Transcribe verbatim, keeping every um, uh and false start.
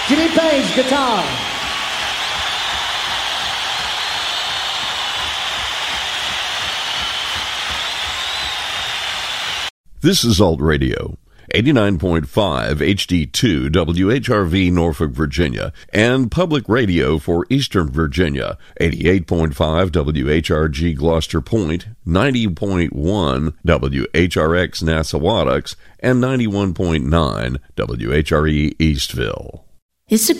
Jimmy Page, guitar. This is Alt Radio, eighty-nine point five H D two W H R V Norfolk, Virginia, and Public Radio for Eastern Virginia, eighty-eight point five W H R G Gloucester Point, ninety point one W H R X Nassawadox, and ninety-one point nine W H R E Eastville. It's a